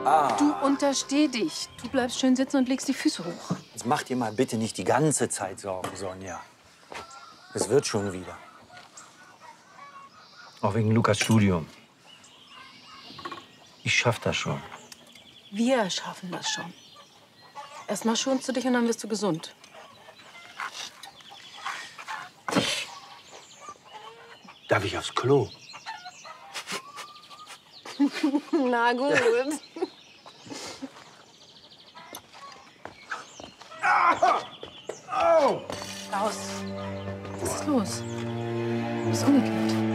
Du untersteh dich. Du bleibst schön sitzen und legst die Füße hoch. Jetzt mach dir mal bitte nicht die ganze Zeit Sorgen, Sonja. Es wird schon wieder. Auch wegen Lukas Studium. Ich schaff das schon. Wir schaffen das schon. Erstmal schonst du dich und dann wirst du gesund. Darf ich aufs Klo? Na gut. Raus. Was ist los? Du bist umgekehrt.